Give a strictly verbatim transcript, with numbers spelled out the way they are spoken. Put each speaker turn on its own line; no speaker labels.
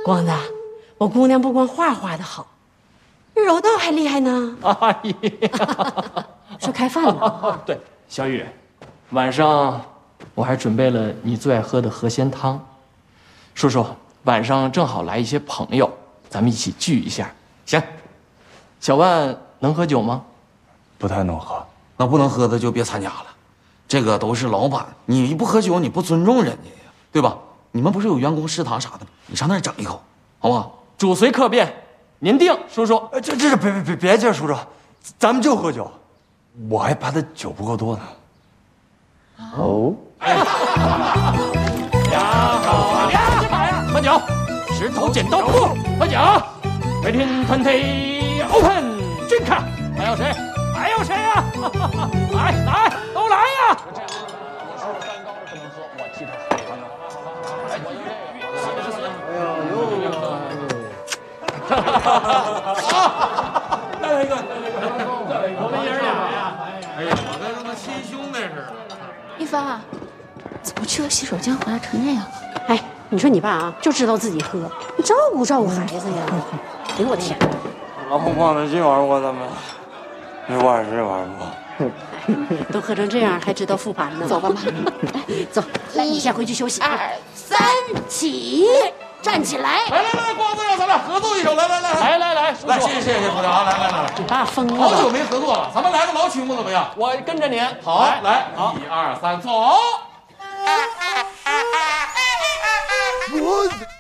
光子，我姑娘不光画画的好，柔道还厉害呢。
哎呀，
说开饭了啊？
对，小雨，晚上我还准备了你最爱喝的河鲜汤。叔叔，晚上正好来一些朋友，咱们一起聚一下。行，小万能喝酒吗？
不太能喝。
那不能喝的就别参加了，这个都是老板，你不喝酒你不尊重人家呀，对吧？你们不是有员工食堂啥的吗？你上那儿整一口，好吗？
主随客便，您定，叔叔。
呃，这这是别别别别介，叔叔，咱们就喝酒。我还怕他酒不够多呢。
哦。哎。呀好呀，喝酒，石头剪刀布，喝酒。Waiting twenty open， drink。还有谁？还有谁呀？来来，都来呀！这样，我说蛋糕不能喝，我替他喝。来，我一个，哎呦呦！哈哈哈哈哈！再来一个，再来一个，再来一个！我们爷儿俩呀！哎呀，我跟他妈亲兄弟似的。
一帆，怎么去了洗手间回来成这样？
哎，你说你爸啊，就知道自己喝，你照顾照顾孩子呀！哎呦我天！
老胖胖的这玩过咱们。没玩是玩过，
都喝成这样还知道复盘呢。走吧，妈，走，来，你先回去休息。二三起，站起来！
来来来，光子让咱俩合奏一首，来来来
来来来，
来，谢谢谢谢部长啊，来来来，
你爸疯了，
好久没合作了，咱们来个老曲目怎么样？
我跟着您。
好，来，一二三，走。我。